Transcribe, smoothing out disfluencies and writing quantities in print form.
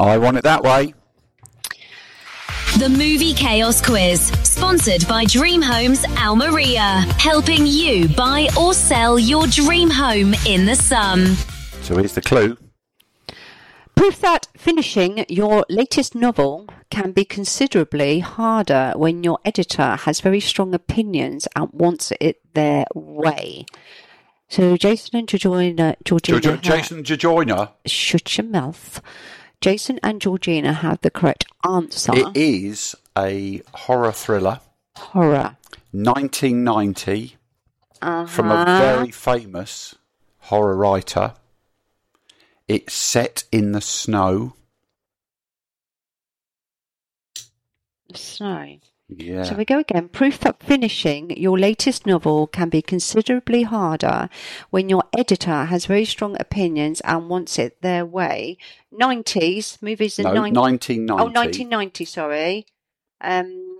I want it that way. The Movie Chaos Quiz, sponsored by Dream Homes Almeria, helping you buy or sell your dream home in the sun. So here's the clue. Proof that finishing your latest novel can be considerably harder when your editor has very strong opinions and wants it their way. So Jason and Georgina... Jason Georgina. Shut your mouth. Jason and Georgina have the correct answer. It is a horror thriller. Horror. 1990. From a very famous horror writer. It's set in the snow. Snow. Yeah. So we go again. Proof that finishing your latest novel can be considerably harder when your editor has very strong opinions and wants it their way. 90s, movies in 1990. Oh, 1990, sorry.